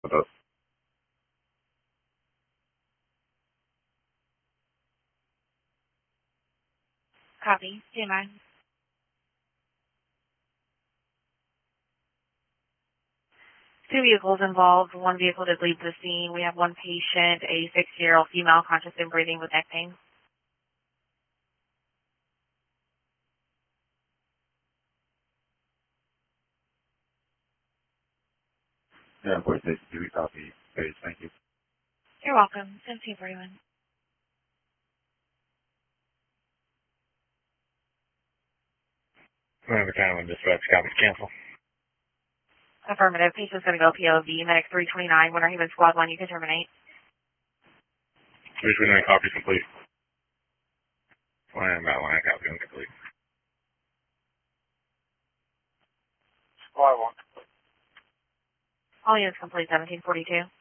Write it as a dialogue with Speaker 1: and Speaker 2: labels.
Speaker 1: with us.
Speaker 2: Copy. Stand by. Two vehicles involved. One vehicle did leave the scene. We have one patient, a 60-year-old female, conscious and breathing with neck pain.
Speaker 1: Yeah, voice station 2, copy. Page, thank you.
Speaker 2: You're welcome. 1741.
Speaker 3: Whatever time on dispatch, copy, cancel.
Speaker 2: Affirmative. Patient's going to go POV. Medic 329. Winter Haven Squad 1, you can terminate.
Speaker 3: 329, copy complete. Line about line, copy incomplete.
Speaker 4: Squad 1.
Speaker 2: All units complete. 1742.